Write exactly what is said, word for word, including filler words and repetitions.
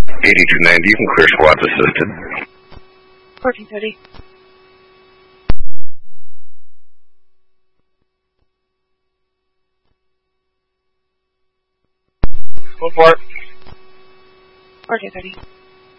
eighty-two ninety, you can clear squads assisted. fourteen thirty. Go for it. fourteen thirty.